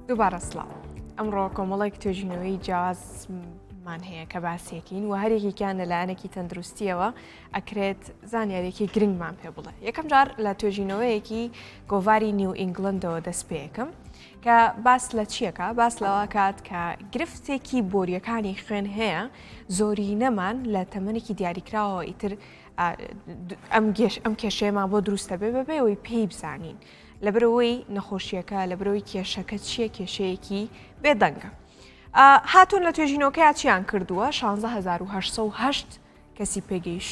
دووبارە سڵاو. ئەمڕۆ کۆمەڵێک توێژینەوەی جیاوازمان هەیە کە باسیەکەین و هەرێکیان لەلایەنێکی تەندروستیەوە ئەکرێت زانیارێکی گرنگمان پێ بڵێ. یەکەم جار لە توێژینەوەیەکی گۆڤاری نیو ئینگلندەوە دەست پێیەکەم کە باس لە چیەکە؟ باس لەوە کات کە گرفتێکی بۆریەکانی خوێن هەیە زۆرینەمان لە تەمەنێکی دیاریکراوەوە ئیتر ئەم کێشەیەمان بۆ دروستە بێ بەبێەوەی پێی بزانین. لەبرەوەی نەخۆشیەکە لەبرەوەی کێشەکە چییە کێشەیەکی بێدەنگە. هاتوون لە توێژینەوەکەی چیان کردووە 16,808 کەسی پێگەیشت